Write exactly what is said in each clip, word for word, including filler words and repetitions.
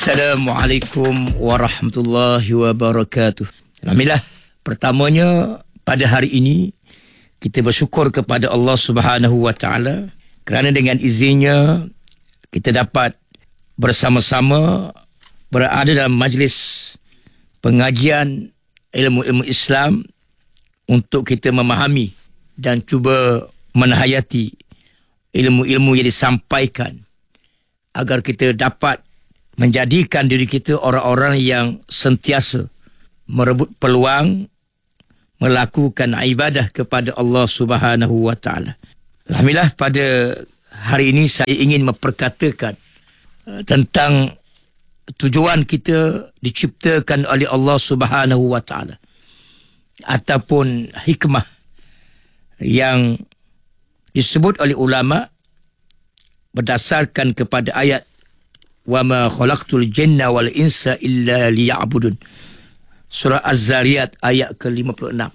Assalamualaikum warahmatullahi wabarakatuh. Alhamdulillah, pertamanya pada hari ini kita bersyukur kepada Allah Subhanahu wa taala kerana dengan izinnya kita dapat bersama-sama berada dalam majlis pengajian ilmu-ilmu Islam untuk kita memahami dan cuba menhayati ilmu-ilmu yang disampaikan agar kita dapat menjadikan diri kita orang-orang yang sentiasa merebut peluang melakukan ibadah kepada Allah Subhanahu wa taala. Alhamdulillah, pada hari ini saya ingin memperkatakan tentang tujuan kita diciptakan oleh Allah Subhanahu wa taala ataupun hikmah yang disebut oleh ulama berdasarkan kepada ayat wa ma khalaqtul jinna wal insa illa liya'budun. Surah Az-Zariyat ayat ke lima puluh enam.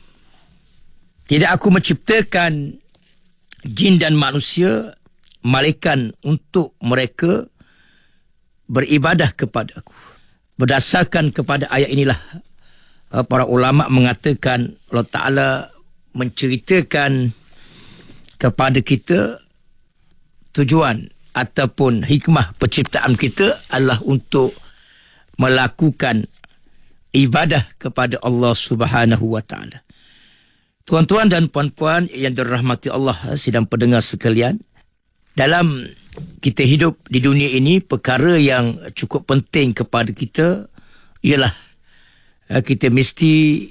Tidak aku menciptakan jin dan manusia malaikat untuk mereka beribadah kepada aku. Berdasarkan kepada ayat inilah para ulama mengatakan Allah Ta'ala menceritakan kepada kita tujuan ataupun hikmah penciptaan kita adalah untuk melakukan ibadah kepada Allah Subhanahu wa taala. Tuan-tuan dan puan-puan yang dirahmati Allah, sidang pendengar sekalian, dalam kita hidup di dunia ini, perkara yang cukup penting kepada kita ialah kita mesti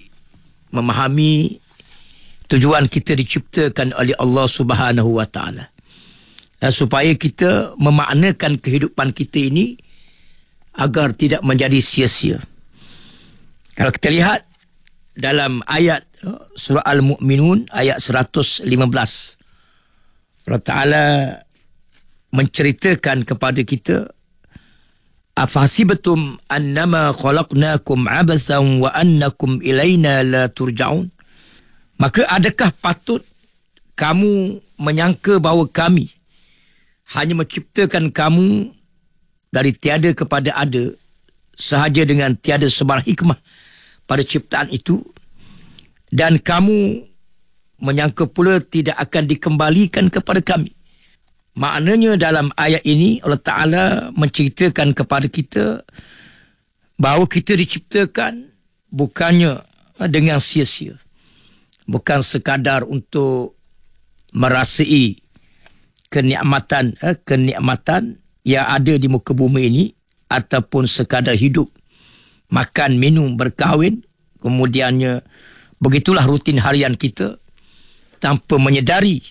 memahami tujuan kita diciptakan oleh Allah Subhanahu wa taala. Supaya kita memaknakan kehidupan kita ini agar tidak menjadi sia-sia. Kalau kita lihat dalam ayat surah Al-Mu'minun ayat seratus lima belas, Allah Ta'ala menceritakan kepada kita, afahasibatum annama khalaqnakum abathan wa annakum ilaina la turja'un. Maka adakah patut kamu menyangka bahawa kami hanya menciptakan kamu dari tiada kepada ada sahaja dengan tiada sebarang hikmah pada ciptaan itu, dan kamu menyangka pula tidak akan dikembalikan kepada kami. Maknanya dalam ayat ini Allah Ta'ala menceritakan kepada kita bahawa kita diciptakan bukannya dengan sia-sia, bukan sekadar untuk merasai kenikmatan eh, kenikmatan yang ada di muka bumi ini ataupun sekadar hidup, makan, minum, berkahwin, kemudiannya begitulah rutin harian kita tanpa menyedari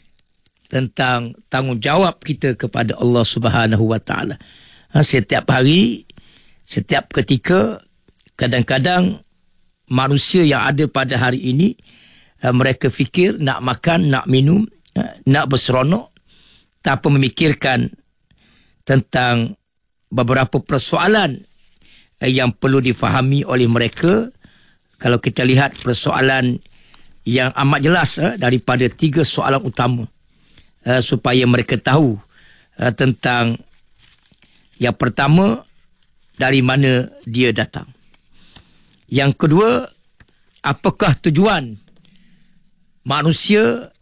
tentang tanggungjawab kita kepada Allah Subhanahu wa taala. Setiap hari, setiap ketika, kadang-kadang manusia yang ada pada hari ini mereka fikir nak makan, nak minum, nak berseronok tanpa memikirkan tentang beberapa persoalan yang perlu difahami oleh mereka. Kalau kita lihat persoalan yang amat jelas eh, daripada tiga soalan utama eh, supaya mereka tahu eh, tentang yang pertama, dari mana dia datang. Yang kedua, apakah tujuan manusia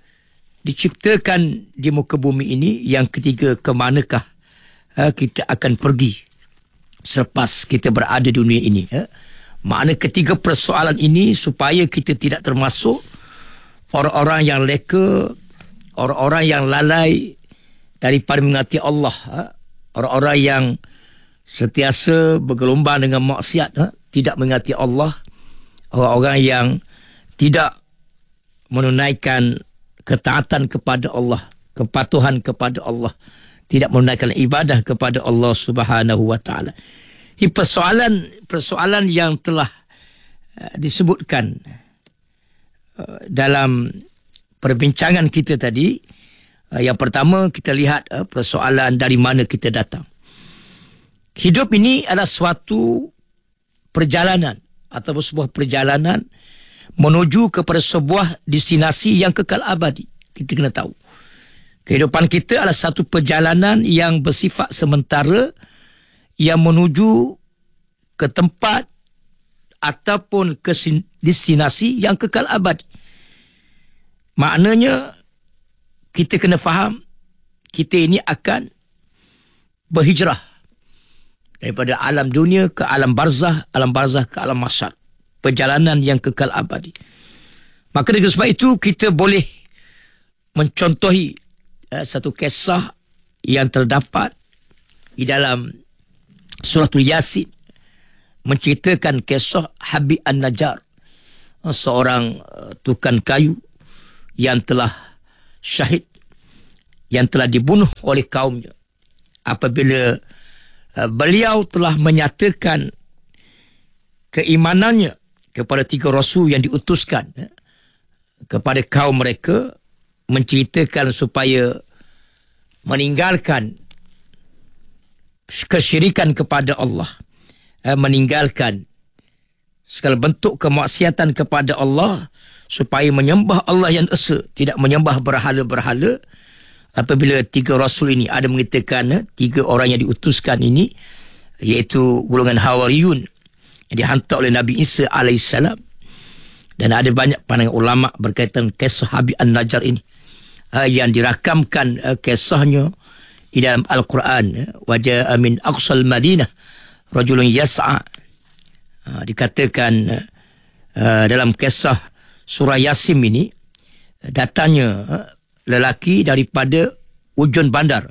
diciptakan di muka bumi ini. Yang ketiga, ke manakah uh, kita akan pergi selepas kita berada di dunia ini. Uh. Makna ketiga persoalan ini supaya kita tidak termasuk orang-orang yang leka, orang-orang yang lalai daripada mengasihi Allah, uh. orang-orang yang sentiasa bergelombang dengan maksiat, uh. tidak mengasihi Allah, orang-orang yang tidak menunaikan ketaatan kepada Allah, kepatuhan kepada Allah, tidak menunaikan ibadah kepada Allah Subhanahu wa taala. Ini persoalan persoalan yang telah uh, disebutkan uh, dalam perbincangan kita tadi. Uh, yang pertama, kita lihat uh, persoalan dari mana kita datang. Hidup ini adalah suatu perjalanan atau sebuah perjalanan menuju kepada sebuah destinasi yang kekal abadi. Kita kena tahu, kehidupan kita adalah satu perjalanan yang bersifat sementara, yang menuju ke tempat ataupun ke destinasi yang kekal abadi. Maknanya kita kena faham kita ini akan berhijrah daripada alam dunia ke alam barzah, alam barzah ke alam mahsyar. Perjalanan yang kekal abadi. Maka dengan sebab itu kita boleh mencontohi uh, satu kisah yang terdapat di dalam suratul Yasin, menceritakan kisah Habib An-Najjar, seorang uh, tukang kayu yang telah syahid, yang telah dibunuh oleh kaumnya apabila uh, beliau telah menyatakan keimanannya kepada tiga rasul yang diutuskan uh, kepada kaum mereka, menceritakan supaya meninggalkan kesyirikan kepada Allah, uh, meninggalkan segala bentuk kemaksiatan kepada Allah, supaya menyembah Allah yang esa, tidak menyembah berhala-berhala. Apabila tiga rasul ini ada mengatakan tiga orang yang diutuskan ini, iaitu golongan Hawariyun yang dihantar oleh Nabi Isa alaihissalam. Dan ada banyak pandangan ulama berkaitan kisah Habib An-Najjar ini yang dirakamkan kisahnya di dalam Al-Quran. Waja'a min aqsal Madinah rajulun yas'a. Dikatakan dalam kisah surah Yasin ini, datangnya lelaki daripada ujung bandar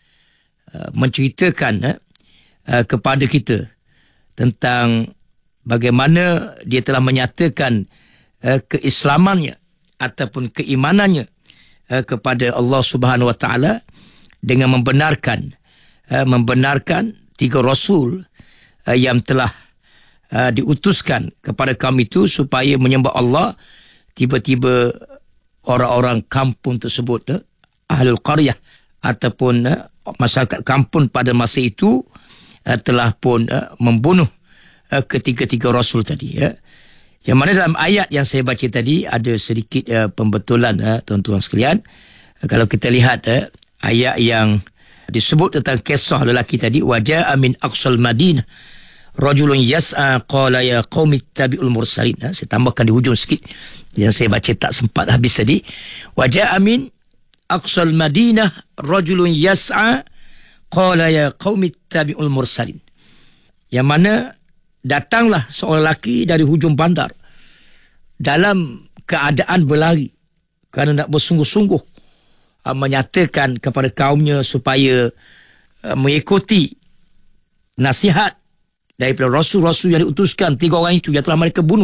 menceritakan kepada kita tentang bagaimana dia telah menyatakan keislamannya ataupun keimanannya kepada Allah Subhanahu Wa Taala dengan membenarkan membenarkan tiga rasul yang telah diutuskan kepada kaum itu supaya menyembah Allah. Tiba-tiba orang-orang kampung tersebut, ahlul qaryah ataupun masyarakat kampung pada masa itu telah pun membunuh ketiga-tiga rasul tadi. Yang mana dalam ayat yang saya baca tadi ada sedikit pembetulan, tuan-tuan sekalian. Kalau kita lihat ayat yang disebut tentang kisah lelaki tadi, waja'a min aqsal Madinah rajulun yas'a qala ya qaumi ittabi'ul mursalin. Ha, saya tambahkan di hujung sikit yang saya baca tak sempat habis tadi. Waja'a min aqsal Madinah rajulun yas'a qala ya qaumi ittabi'ul mursalin. Yang mana datanglah seorang lelaki dari hujung bandar dalam keadaan berlari kerana nak bersungguh-sungguh uh, menyatakan kepada kaumnya supaya uh, mengikuti nasihat daripada rasul-rasul yang diutuskan tiga orang itu yang telah mereka bunuh.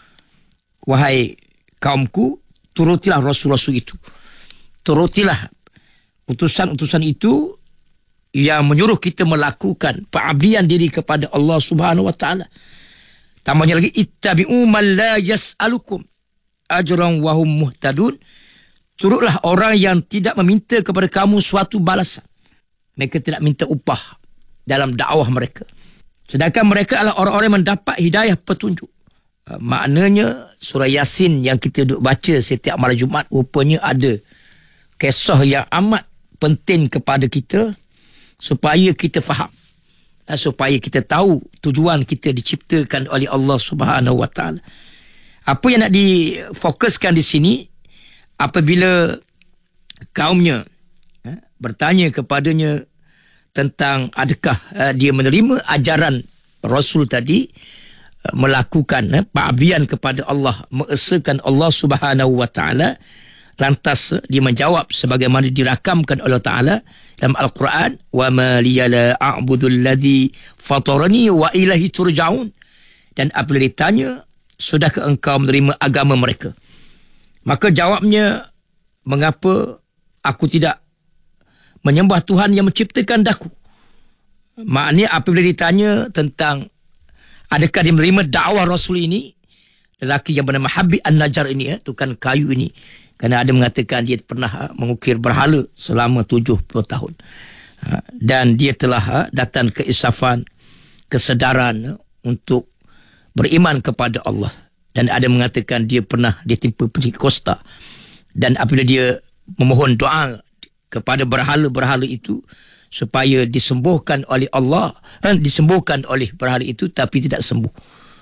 Wahai kaumku, turutilah rasul-rasul itu. Turutilah utusan-utusan itu yang menyuruh kita melakukan pengabdian diri kepada Allah Subhanahu Wa Taala. Tambahnya lagi, ittabi'u man la yas'alukum ajran wa hum muhtadun. Turutlah orang yang tidak meminta kepada kamu suatu balasan. Mereka tidak minta upah dalam dakwah mereka. Sedangkan mereka adalah orang-orang yang mendapat hidayah petunjuk. Uh, maknanya surah Yasin yang kita duk baca setiap malam Jumaat rupanya ada kisah yang amat penting kepada kita supaya kita faham, uh, supaya kita tahu tujuan kita diciptakan oleh Allah Subhanahu Wa Taala. Apa yang nak difokuskan di sini, apabila kaumnya uh, bertanya kepadanya tentang adakah uh, dia menerima ajaran Rasul tadi, uh, melakukan uh, pengabdian kepada Allah, mengesakan Allah Subhanahu Wa Taala, lantas uh, dia menjawab sebagaimana dirakamkan oleh Allah Taala dalam Al-Quran, wa ma liya la a'budu alladhi fatarani wa ilahi turja'un. Dan apabila ditanya, sudahkah engkau menerima agama mereka? Maka jawabnya, mengapa aku tidak menyembah Tuhan yang menciptakan daku? Maknanya apabila ditanya tentang adakah dia menerima dakwah Rasul ini, lelaki yang bernama Habib An-Najjar ini, ya, tukang kayu ini, kerana ada mengatakan dia pernah mengukir berhala selama tujuh puluh tahun. Dan dia telah datang keinsafan, kesedaran untuk beriman kepada Allah. Dan ada mengatakan dia pernah ditimpa penyakit kusta. Dan apabila dia memohon doa kepada berhala-berhala itu supaya disembuhkan oleh Allah, eh, disembuhkan oleh berhala itu tapi tidak sembuh.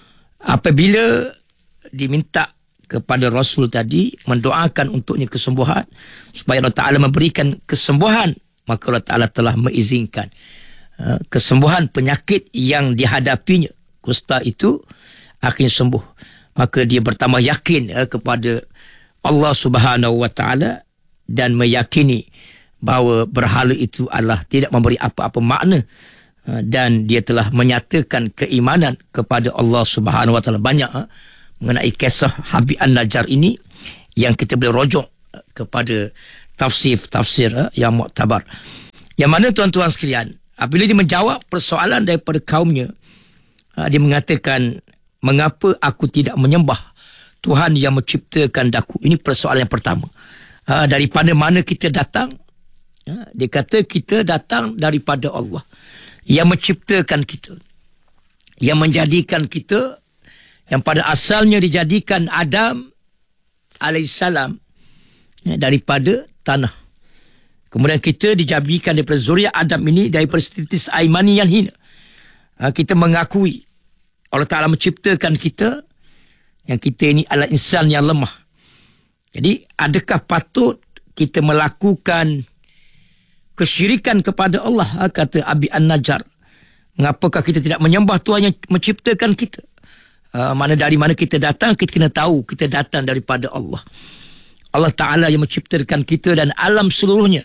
Apabila diminta kepada Rasul tadi mendoakan untuknya kesembuhan supaya Allah Ta'ala memberikan kesembuhan, maka Allah Ta'ala telah mengizinkan uh, kesembuhan penyakit yang dihadapinya, kusta itu akhirnya sembuh. Maka dia bertambah yakin uh, kepada Allah Subhanahu Wa Ta'ala dan meyakini bahawa berhala itu adalah tidak memberi apa-apa makna, uh, dan dia telah menyatakan keimanan kepada Allah Subhanahu Wa Ta'ala. Banyak uh, mengenai kisah Habib An-Najjar ini yang kita boleh rujuk uh, kepada tafsir-tafsir uh, yang muktabar. Yang mana tuan-tuan sekalian, apabila dia menjawab persoalan daripada kaumnya, uh, dia mengatakan, mengapa aku tidak menyembah Tuhan yang menciptakan daku? Ini persoalan yang pertama. Uh, daripada mana kita datang? Uh, dia kata kita datang daripada Allah yang menciptakan kita, yang menjadikan kita, yang pada asalnya dijadikan Adam alaihissalam ya, daripada tanah. Kemudian kita dijadikan daripada zuriat Adam ini daripada setitis air mani yang hina. Ha, kita mengakui Allah Ta'ala menciptakan kita, yang kita ini adalah insan yang lemah. Jadi adakah patut kita melakukan kesyirikan kepada Allah? Ha, kata Habib An-Najjar, mengapakah kita tidak menyembah Tuhan yang menciptakan kita? Uh, mana dari mana kita datang, kita kena tahu kita datang daripada Allah. Allah Ta'ala yang menciptakan kita dan alam seluruhnya.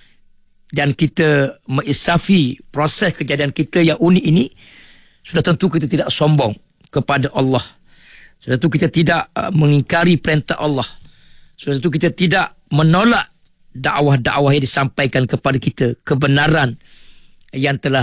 Dan kita mengisafi proses kejadian kita yang unik ini, sudah tentu kita tidak sombong kepada Allah. Sudah tentu kita tidak uh, mengingkari perintah Allah. Sudah tentu kita tidak menolak dakwah-dakwah yang disampaikan kepada kita, kebenaran yang telah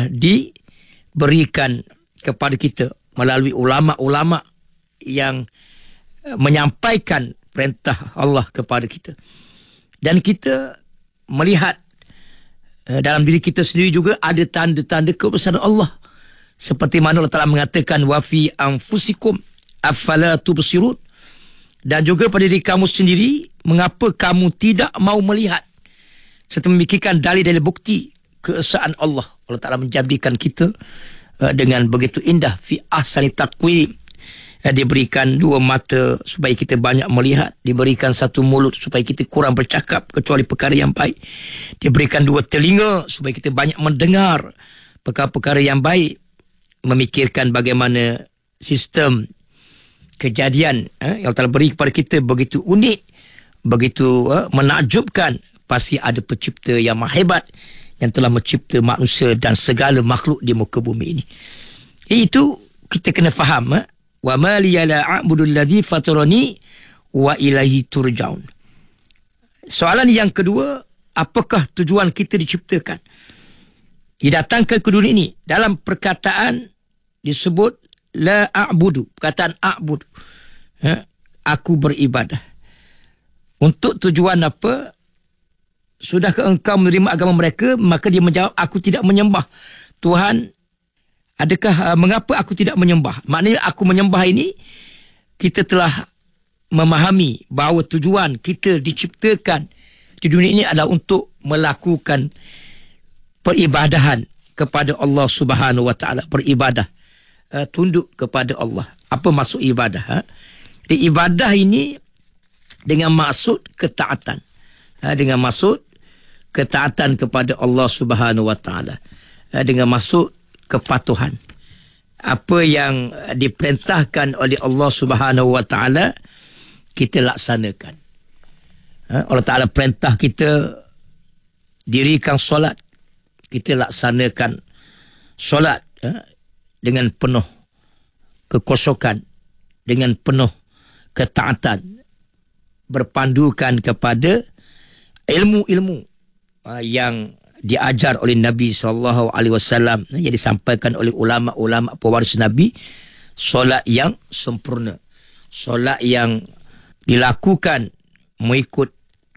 diberikan kepada kita melalui ulama-ulama yang menyampaikan perintah Allah kepada kita. Dan kita melihat dalam diri kita sendiri juga ada tanda-tanda kebesaran Allah. Seperti mana Allah Ta'ala mengatakan, wa fi anfusikum afala tubsirun. Dan juga pada diri kamu sendiri, mengapa kamu tidak mau melihat serta memikirkan dalil-dalil bukti keesaan Allah. Allah Ta'ala menjadikan kita dengan begitu indah, fi ahsani taqwim. Diberikan dua mata supaya kita banyak melihat, diberikan satu mulut supaya kita kurang bercakap kecuali perkara yang baik, diberikan dua telinga supaya kita banyak mendengar perkara-perkara yang baik, memikirkan bagaimana sistem kejadian eh, yang telah beri kepada kita begitu unik, begitu eh, menakjubkan. Pasti ada pencipta yang maha hebat yang telah mencipta manusia dan segala makhluk di muka bumi ini. Itu kita kena faham. Eh? Wa ma liya la a'budu alladhi fatarani wa ilaihi turja'un. Soalan yang kedua, apakah tujuan kita diciptakan? Didatangkan ke dunia ini. Dalam perkataan disebut la a'budu. Perkataan a'budu. Eh? Aku beribadah. Untuk tujuan apa? Sudahkah engkau menerima agama mereka? Maka dia menjawab, aku tidak menyembah Tuhan. Adakah uh, mengapa aku tidak menyembah? Maknanya aku menyembah ini, kita telah memahami bahawa tujuan kita diciptakan di dunia ini adalah untuk melakukan peribadahan kepada Allah Subhanahu Wa Ta'ala. Beribadah, uh, tunduk kepada Allah. Apa maksud ibadah? Ha? Jadi ibadah ini dengan maksud ketaatan. Ha, dengan maksud ketaatan kepada Allah Subhanahu Wa Ta'ala, dengan maksud kepatuhan. Apa yang diperintahkan oleh Allah Subhanahu Wa Ta'ala, kita laksanakan. Allah Ta'ala perintah kita dirikan solat, kita laksanakan solat dengan penuh kekosokan, dengan penuh ketaatan, berpandukan kepada ilmu-ilmu yang diajar oleh Nabi sallallahu alaihi wasallam, yang disampaikan oleh ulama-ulama pewaris Nabi. Solat yang sempurna, solat yang dilakukan mengikut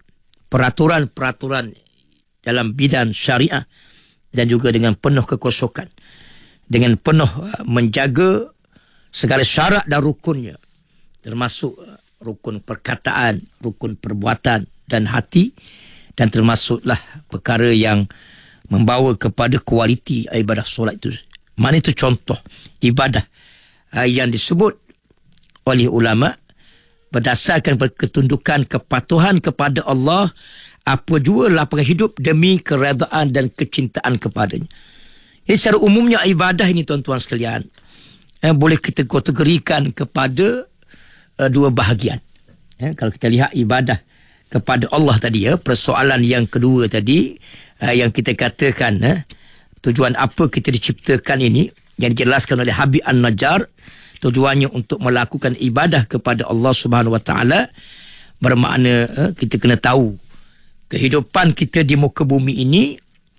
peraturan-peraturan dalam bidang syariah, dan juga dengan penuh kekosokan, dengan penuh menjaga segala syarat dan rukunnya, termasuk rukun perkataan, rukun perbuatan dan hati, dan termasuklah perkara yang membawa kepada kualiti ibadah solat itu. Mana itu contoh ibadah uh, yang disebut oleh ulama berdasarkan ketundukan kepatuhan kepada Allah, apa jua lapangan hidup demi keredaan dan kecintaan kepadanya. Jadi secara umumnya ibadah ini tuan-tuan sekalian, eh, boleh kita kategorikan kepada uh, dua bahagian. Eh, kalau kita lihat ibadah kepada Allah tadi, ya, persoalan yang kedua tadi, uh, yang kita katakan uh, tujuan apa kita diciptakan ini, yang dijelaskan oleh Habib An-Najjar, tujuannya untuk melakukan ibadah kepada Allah Subhanahu Wa Taala, bermakna uh, kita kena tahu kehidupan kita di muka bumi ini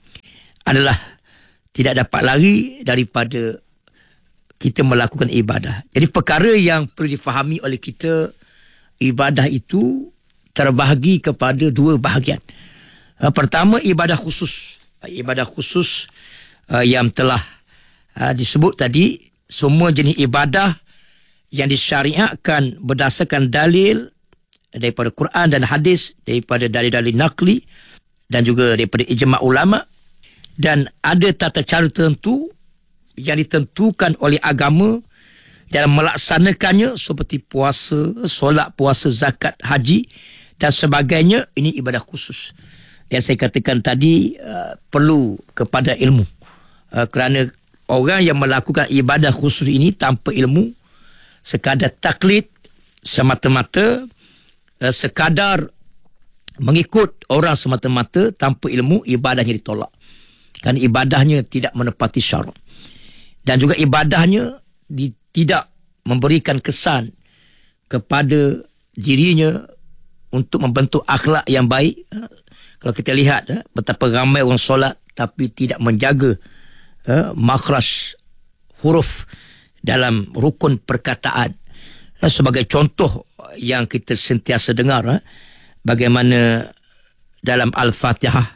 adalah tidak dapat lari daripada kita melakukan ibadah. Jadi perkara yang perlu difahami oleh kita, ibadah itu terbahagi kepada dua bahagian. Uh, pertama, ibadah khusus. Uh, ibadah khusus uh, yang telah uh, disebut tadi, semua jenis ibadah yang disyariatkan berdasarkan dalil daripada Quran dan hadis, daripada dalil-dalil naqli dan juga daripada ijma' ulama, dan ada tata cara tertentu yang ditentukan oleh agama dalam melaksanakannya, seperti puasa, solat, puasa, zakat, haji dan sebagainya. Ini ibadah khusus yang saya katakan tadi, uh, perlu kepada ilmu, uh, kerana orang yang melakukan ibadah khusus ini tanpa ilmu, sekadar taklid semata-mata, uh, sekadar mengikut orang semata-mata tanpa ilmu, ibadahnya ditolak, kerana ibadahnya tidak menepati syarat, dan juga ibadahnya di, tidak memberikan kesan kepada dirinya untuk membentuk akhlak yang baik. Kalau kita lihat betapa ramai orang solat tapi tidak menjaga makhraj huruf dalam rukun perkataan. Sebagai contoh yang kita sentiasa dengar, bagaimana dalam Al-Fatihah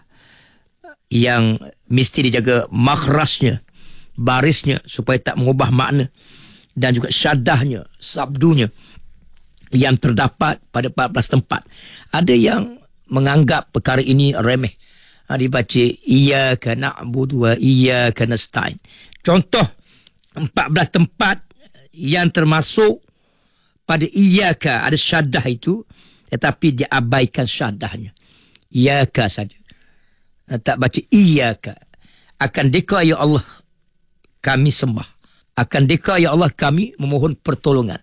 yang mesti dijaga makhrajnya, barisnya, supaya tak mengubah makna, dan juga syaddahnya, sabdunya yang terdapat pada empat belas tempat. Ada yang menganggap perkara ini remeh. Ha, dibaca iyyaka na'budu wa iyyaka nasta'in. Contoh empat belas tempat yang termasuk pada iyyaka ada syaddah itu, tetapi diabaikan syaddahnya. Iyyaka saja. Ha, tak baca iyyaka. Akan deka ya Allah kami sembah. Akan deka ya Allah kami memohon pertolongan.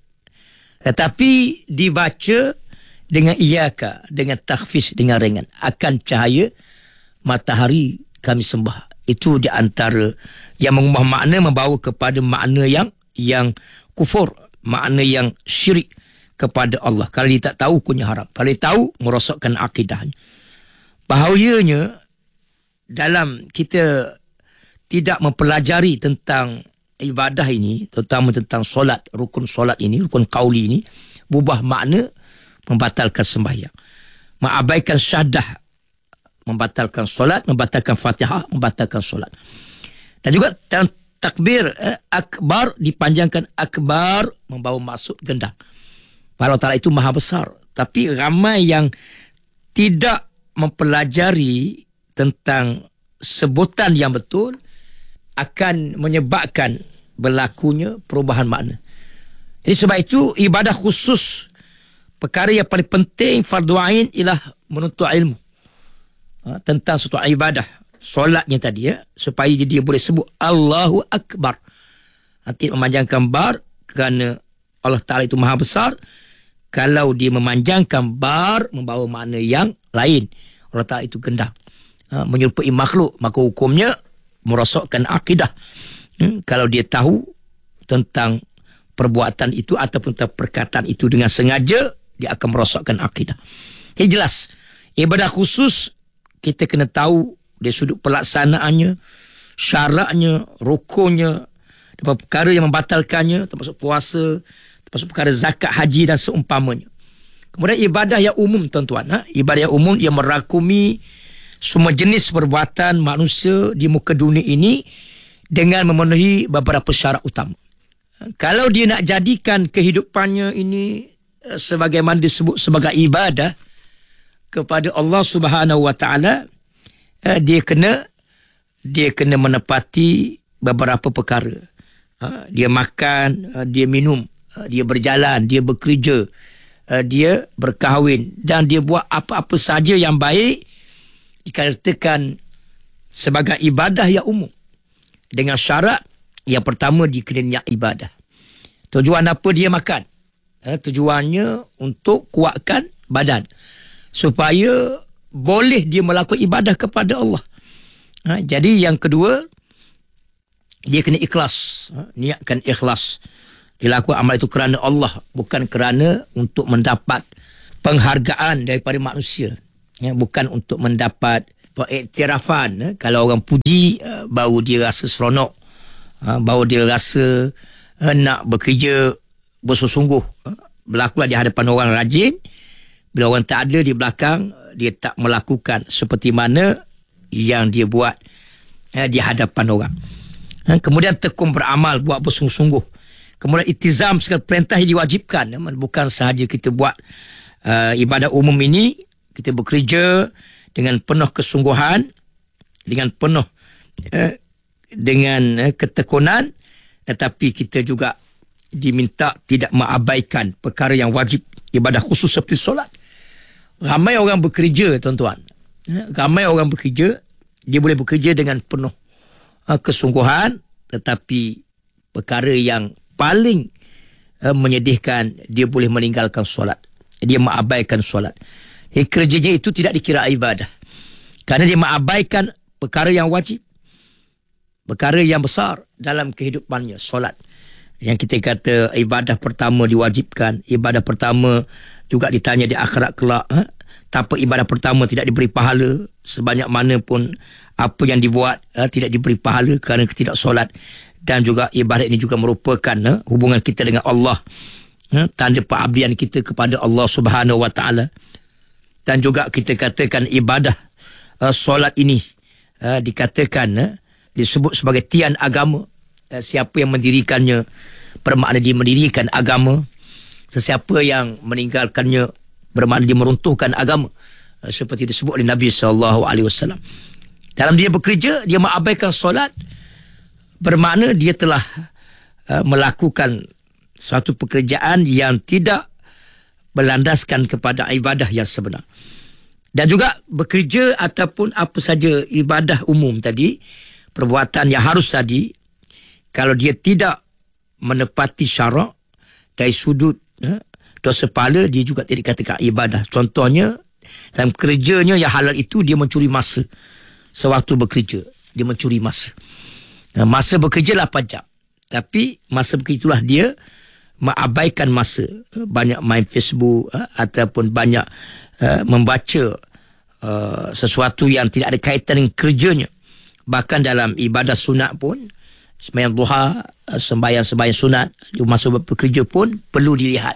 Tetapi dibaca dengan iyyaka, dengan takhfif, dengan ringan. Akan cahaya matahari kami sembah. Itu di antara yang mengubah makna, membawa kepada makna yang yang kufur, makna yang syirik kepada Allah. Kalau dia tak tahu, hukumnya haram. Kalau dia tahu, merosakkan akidahnya. Bahayanya dalam kita tidak mempelajari tentang ibadah ini, terutama tentang solat, rukun solat ini, rukun qauli ini, berubah makna, membatalkan sembahyang, mengabaikan syahdah, membatalkan solat, membatalkan Fatihah, membatalkan solat. Dan juga dalam takbir eh, akbar dipanjangkan akbar, membawa maksud gendang. Allah Ta'ala itu maha besar, tapi ramai yang tidak mempelajari tentang sebutan yang betul, akan menyebabkan berlakunya perubahan makna. Jadi sebab itu ibadah khusus, perkara yang paling penting fardu ain ialah menuntut ilmu ha, tentang suatu ibadah. Solatnya tadi, ya, supaya dia boleh sebut Allahu Akbar. Nanti memanjangkan bar, kerana Allah Ta'ala itu maha besar. Kalau dia memanjangkan bar, membawa makna yang lain. Allah Ta'ala itu gendang, ha, menyerupai makhluk, maka hukumnya merosakkan akidah. Hmm, kalau dia tahu tentang perbuatan itu ataupun tentang perkataan itu dengan sengaja, dia akan merosakkan akidah. Ini jelas. Ibadah khusus, kita kena tahu dari sudut pelaksanaannya, syaratnya, rukunnya, perkara yang membatalkannya, termasuk puasa, termasuk perkara zakat, haji dan seumpamanya. Kemudian ibadah yang umum, tuan-tuan. Ha? Ibadah yang umum yang merakumi semua jenis perbuatan manusia di muka dunia ini dengan memenuhi beberapa syarat utama. Kalau dia nak jadikan kehidupannya ini sebagaimana disebut sebagai ibadah kepada Allah Subhanahu Wa Taala, dia kena dia kena menepati beberapa perkara. Ha, dia makan, dia minum, dia berjalan, dia bekerja, dia berkahwin dan dia buat apa-apa saja yang baik dikatakan sebagai ibadah yang umum. Dengan syarat yang pertama dia kena niat ibadah. Tujuan apa dia makan? Ha, tujuannya untuk kuatkan badan supaya boleh dia melakukan ibadah kepada Allah. Ha, jadi yang kedua, dia kena ikhlas. Ha, niatkan ikhlas. Dia lakukan amal itu kerana Allah, bukan kerana untuk mendapat penghargaan daripada manusia. Ya, bukan untuk mendapat pengiktirafan. Ha, kalau orang puji, uh, baru dia rasa seronok. Ha, baru dia rasa uh, nak bekerja bersungguh-sungguh. Ha, berlakulah di hadapan orang rajin. Bila orang tak ada di belakang, dia tak melakukan seperti mana yang dia buat eh, di hadapan orang. Ha, kemudian tekun beramal, buat bersungguh-sungguh. Kemudian itizam segala perintah yang diwajibkan. Ya, bukan sahaja kita buat uh, ibadah umum ini, kita bekerja dengan penuh kesungguhan, dengan penuh uh, dengan uh, ketekunan, tetapi kita juga diminta tidak mengabaikan perkara yang wajib ibadah khusus seperti solat. Ramai orang bekerja, tuan-tuan. Ramai orang bekerja, dia boleh bekerja dengan penuh uh, kesungguhan, tetapi perkara yang paling uh, menyedihkan, dia boleh meninggalkan solat. Dia mengabaikan solat. Eh, kerjanya itu tidak dikira ibadah. Kerana dia mengabaikan perkara yang wajib. Perkara yang besar dalam kehidupannya, solat. Yang kita kata ibadah pertama diwajibkan, ibadah pertama juga ditanya di akhirat kelak. Ha? Tanpa ibadah pertama tidak diberi pahala, sebanyak mana pun apa yang dibuat ha, tidak diberi pahala kerana tidak solat. Dan juga ibadah ini juga merupakan ha, hubungan kita dengan Allah, ha, tanda pengabdian kita kepada Allah Subhanahu Wa Taala. Dan juga kita katakan ibadah ha, solat ini ha, dikatakan ha, disebut sebagai tian agama. Siapa yang mendirikannya bermakna dia mendirikan agama. Sesiapa yang meninggalkannya bermakna dia meruntuhkan agama. Seperti disebut oleh Nabi sallallahu alaihi wasallam. Dalam dia bekerja, dia mengabaikan solat, bermakna dia telah uh, melakukan suatu pekerjaan yang tidak berlandaskan kepada ibadah yang sebenar. Dan juga bekerja ataupun apa saja ibadah umum tadi, perbuatan yang harus tadi, kalau dia tidak menepati syarak dari sudut eh, dosa pahala, dia juga tidak dikatakan ibadah. Contohnya, dalam kerjanya yang halal itu, dia mencuri masa. Sewaktu bekerja, dia mencuri masa. Nah, masa bekerja lapan jam. Tapi masa bekerja itulah dia mengabaikan masa. Banyak main Facebook eh, ataupun banyak eh, membaca eh, sesuatu yang tidak ada kaitan dengan kerjanya. Bahkan dalam ibadah sunat pun, sembahyang duha, sembahyang-sembahyang sunat di masa bekerja pun perlu dilihat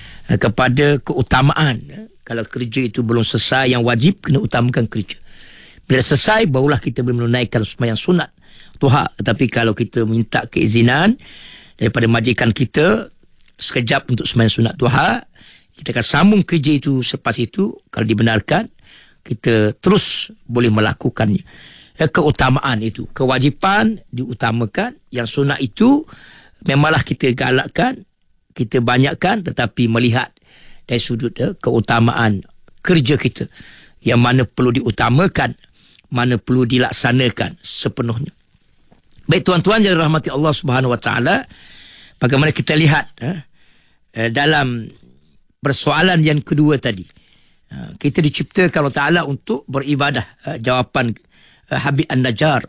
kepada keutamaan. Kalau kerja itu belum selesai yang wajib, kena utamakan kerja. Bila selesai, barulah kita boleh menunaikan sembahyang sunat duha. Tetapi kalau kita minta keizinan daripada majikan kita sekejap untuk sembahyang sunat duha, kita akan sambung kerja itu selepas itu. Kalau dibenarkan, kita terus boleh melakukannya. Keutamaan itu, kewajipan diutamakan, yang sunat itu memanglah kita galakkan, kita banyakkan, tetapi melihat dari sudut eh, keutamaan kerja kita, yang mana perlu diutamakan, mana perlu dilaksanakan sepenuhnya. Baik tuan-tuan yang dirahmati Allah Subhanahu Wa Taala, bagaimana kita lihat eh, dalam persoalan yang kedua tadi, kita diciptakan Allah Taala untuk beribadah. Jawapan Habib An-Najjar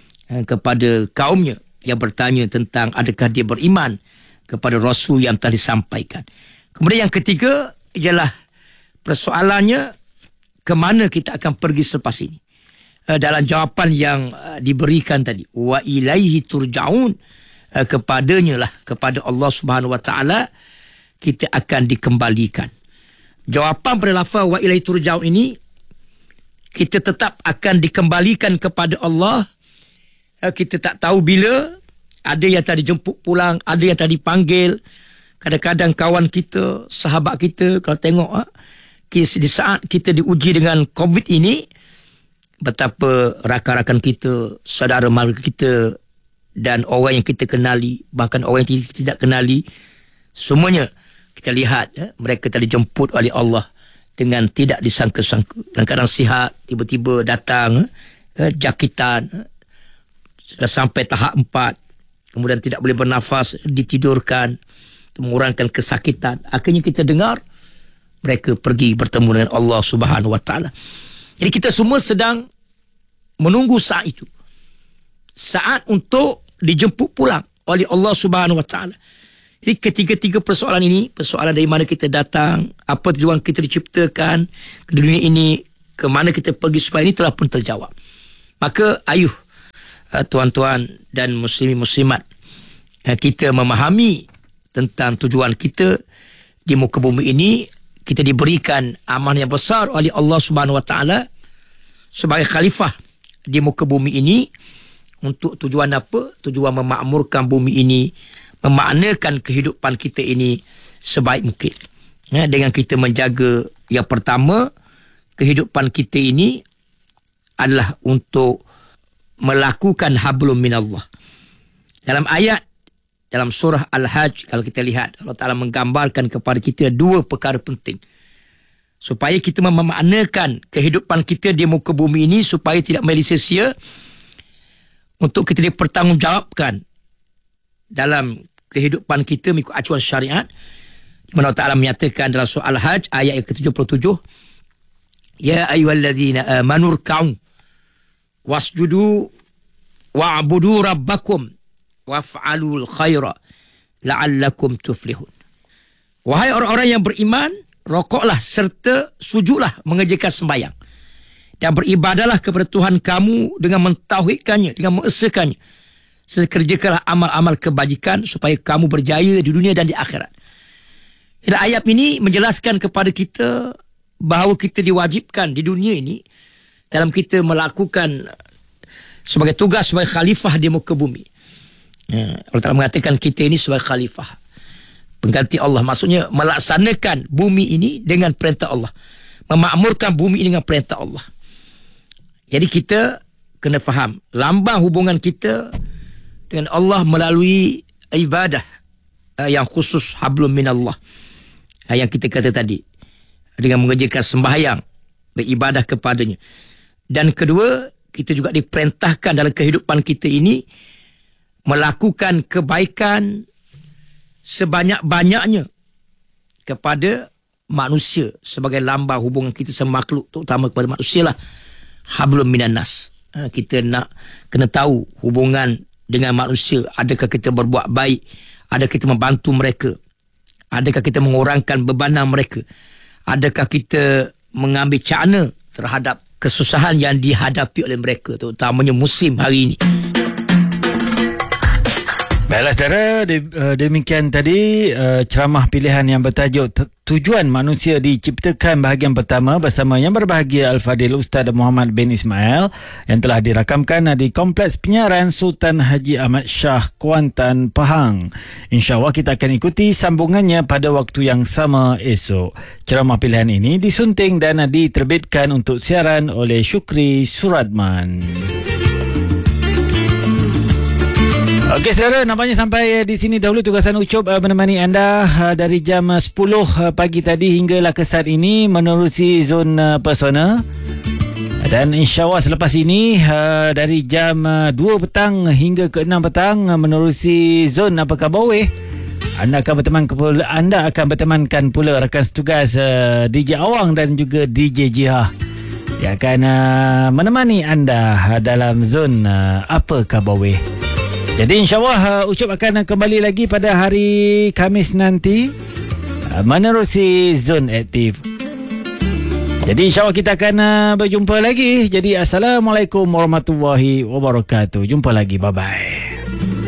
kepada kaumnya yang bertanya tentang adakah dia beriman kepada Rasul yang telah disampaikan. Kemudian yang ketiga ialah persoalannya, ke mana kita akan pergi selepas ini. Dalam jawapan yang diberikan tadi, wa ilaihi turja'un, kepadanya lah, kepada Allah Subhanahu Wa Taala kita akan dikembalikan. Jawapan pada lafaz wa ilaihi turja'un ini, kita tetap akan dikembalikan kepada Allah. Kita tak tahu bila. Ada yang tadi jemput pulang, ada yang tadi panggil. Kadang-kadang kawan kita, sahabat kita, kalau tengok di saat kita diuji dengan COVID ini, betapa rakan-rakan kita, saudara mara kita dan orang yang kita kenali, bahkan orang yang kita tidak kenali, semuanya kita lihat ya, mereka telah dijemput oleh Allah dengan tidak disangka-sangka. Dan kadang sihat, tiba-tiba datang ya, jakitan, ya, sudah sampai tahap empat, kemudian tidak boleh bernafas, ditidurkan, mengurangkan kesakitan. Akhirnya kita dengar mereka pergi bertemu dengan Allah Subhanahu Wa Taala. Jadi kita semua sedang menunggu saat itu, saat untuk dijemput pulang oleh Allah Subhanahu Wa Taala. Jadi ketiga-tiga persoalan ini, persoalan dari mana kita datang, apa tujuan kita diciptakan ke dunia ini, ke mana kita pergi, supaya ini telah pun terjawab. Maka ayuh tuan-tuan dan muslimin-muslimat, kita memahami tentang tujuan kita di muka bumi ini. Kita diberikan amanah yang besar oleh Allah Subhanahu Wa Taala sebagai khalifah di muka bumi ini. Untuk tujuan apa? Tujuan memakmurkan bumi ini, memaknakan kehidupan kita ini sebaik mungkin. Ya, dengan kita menjaga, yang pertama, kehidupan kita ini adalah untuk melakukan hablum minallah. Dalam ayat dalam surah Al-Hajj, kalau kita lihat, Allah Ta'ala menggambarkan kepada kita dua perkara penting supaya kita memaknakan kehidupan kita di muka bumi ini, supaya tidak melia-sia, untuk kita dipertanggungjawabkan dalam kehidupan kita mengikut acuan syariat. Di mana Allah Ta'ala menyatakan dalam surah Al-Hajj ayat yang ke tujuh puluh tujuh, ya ayyuhalladzina amanu rka'u wasjudu wa'budu rabbakum waf'alul khaira la'allakum tuflihun. Wahai orang-orang yang beriman, rokoklah serta sujudlah mengerjakan sembahyang dan beribadahlah kepada Tuhan kamu dengan mentauhidkannya, dengan mengesakannya. Kerjakanlah amal-amal kebajikan supaya kamu berjaya di dunia dan di akhirat. Dan ayat ini menjelaskan kepada kita bahawa kita diwajibkan di dunia ini dalam kita melakukan sebagai tugas sebagai khalifah di muka bumi. Ya, Allah Ta'ala mengatakan kita ini sebagai khalifah, pengganti Allah. Maksudnya melaksanakan bumi ini dengan perintah Allah, memakmurkan bumi ini dengan perintah Allah. Jadi kita kena faham lambang hubungan kita dengan Allah melalui ibadah yang khusus hablum minallah, yang kita kata tadi, dengan mengerjakan sembahyang, beribadah kepadanya. Dan kedua, kita juga diperintahkan dalam kehidupan kita ini melakukan kebaikan sebanyak-banyaknya kepada manusia sebagai lambang hubungan kita sama makhluk, terutama kepada manusia lah. Hablum minan nas. Ha, kita nak kena tahu hubungan dengan manusia. Adakah kita berbuat baik? Adakah kita membantu mereka? Adakah kita mengurangkan bebanan mereka? Adakah kita mengambil cakna terhadap kesusahan yang dihadapi oleh mereka, terutamanya musim hari ini? Baiklah saudara, demikian tadi uh, ceramah pilihan yang bertajuk Tujuan Manusia Diciptakan bahagian pertama bersama yang berbahagia Al-Fadil Ustaz Muhammad bin Ismail, yang telah dirakamkan di Kompleks Penyiaran Sultan Haji Ahmad Shah, Kuantan, Pahang. InsyaAllah kita akan ikuti sambungannya pada waktu yang sama esok. Ceramah pilihan ini disunting dan diterbitkan untuk siaran oleh Syukri Suradman. Okey saudara, nampaknya sampai di sini dahulu tugasan Ucup uh, menemani anda uh, dari jam uh, sepuluh uh, pagi tadi hinggalah ke saat ini menerusi zon uh, persona. Dan insyaAllah selepas ini uh, dari jam uh, dua petang hingga ke enam petang uh, menerusi zon Apa Khabar Weh. Anda akan berteman pula, anda akan bertemankan pula rakan setugas uh, D J Awang dan juga D J Jihah yang akan uh, menemani anda uh, dalam zon uh, Apa Khabar Weh. Jadi insyaAllah uh, Ucup akan kembali lagi pada hari Khamis nanti uh, menerusi Zon Aktif. Jadi insyaAllah kita akan uh, berjumpa lagi. Jadi Assalamualaikum warahmatullahi wabarakatuh. Jumpa lagi. Bye-bye.